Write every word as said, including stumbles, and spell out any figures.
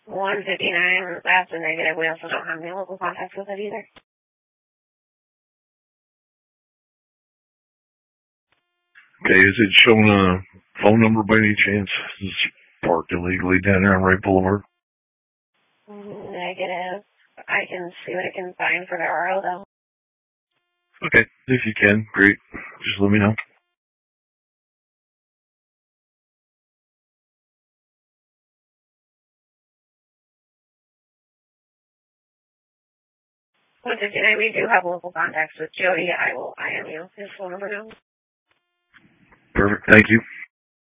one fifty-nine, that's a negative. We also don't have any local contacts with it either. Okay, is it showing a phone number by any chance? Is it parked illegally down there on Wright Boulevard? Negative. I can see what I can find for the R O, though. Okay, if you can, great. Just let me know. one fifty-nine, we do have local contacts with Jody. I will I M you his phone number now. Perfect, thank you.